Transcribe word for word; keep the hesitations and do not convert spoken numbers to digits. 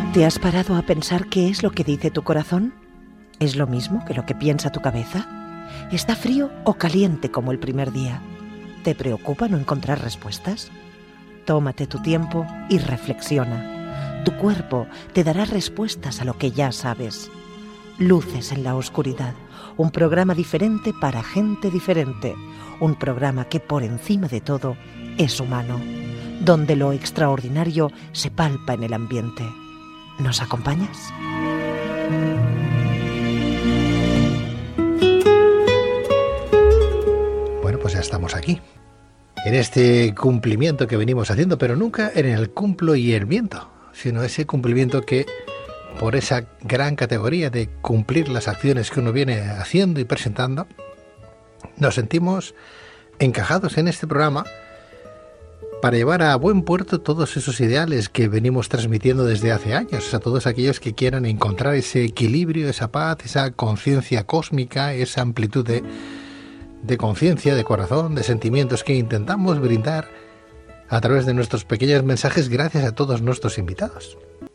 ¿Te has parado a pensar qué es lo que dice tu corazón? ¿Es lo mismo que lo que piensa tu cabeza? ¿Está frío o caliente como el primer día? ¿Te preocupa no encontrar respuestas? Tómate tu tiempo y reflexiona. Tu cuerpo te dará respuestas a lo que ya sabes. Luces en la oscuridad, un programa diferente para gente diferente, un programa que por encima de todo es humano, donde lo extraordinario se palpa en el ambiente. ¿Nos acompañas? Bueno, pues ya estamos aquí, en este cumplimiento que venimos haciendo, pero nunca en el cumplo y el viento, sino ese cumplimiento que, por esa gran categoría de cumplir las acciones que uno viene haciendo y presentando, nos sentimos encajados en este programa para llevar a buen puerto todos esos ideales que venimos transmitiendo desde hace años, a todos aquellos que quieran encontrar ese equilibrio, esa paz, esa conciencia cósmica, esa amplitud de, de conciencia, de corazón, de sentimientos que intentamos brindar a través de nuestros pequeños mensajes gracias a todos nuestros invitados.